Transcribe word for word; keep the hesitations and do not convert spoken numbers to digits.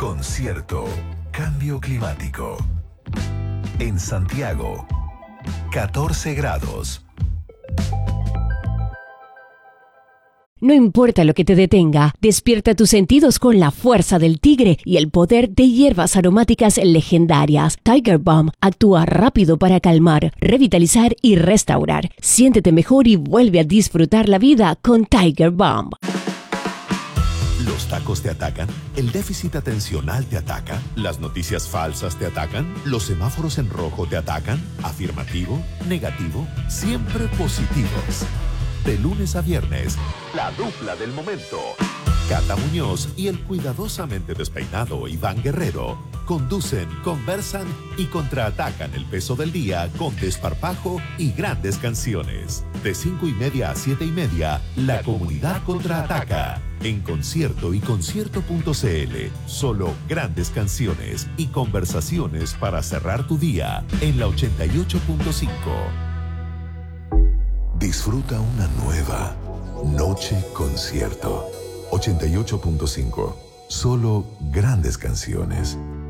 Concierto Cambio Climático. En Santiago, catorce grados. No importa lo que te detenga, despierta tus sentidos con la fuerza del tigre y el poder de hierbas aromáticas legendarias. Tiger Balm actúa rápido para calmar, revitalizar y restaurar. Siéntete mejor y vuelve a disfrutar la vida con Tiger Balm. ¿Los tacos te atacan? ¿El déficit atencional te ataca? ¿Las noticias falsas te atacan? ¿Los semáforos en rojo te atacan? ¿Afirmativo? ¿Negativo? Siempre positivos. De lunes a viernes, la dupla del momento. Cata Muñoz y el cuidadosamente despeinado Iván Guerrero conducen, conversan y contraatacan el peso del día con desparpajo y grandes canciones. De cinco y media a siete y media, la comunidad contraataca. En Concierto y Concierto punto cl, solo grandes canciones y conversaciones para cerrar tu día en la ochenta y ocho punto cinco. Disfruta una nueva Noche Concierto. ochenta y ocho punto cinco. Solo grandes canciones.